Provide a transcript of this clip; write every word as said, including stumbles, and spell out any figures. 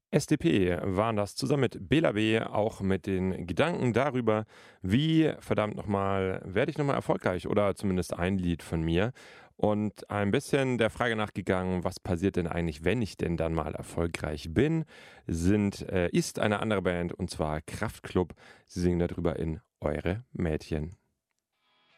S D P waren das zusammen mit Bela B. auch mit den Gedanken darüber, wie, verdammt nochmal, werde ich nochmal erfolgreich oder zumindest ein Lied von mir und ein bisschen der Frage nachgegangen, was passiert denn eigentlich, wenn ich denn dann mal erfolgreich bin, sind, äh, ist eine andere Band und zwar Kraftklub. Sie singen darüber in Eure Mädchen.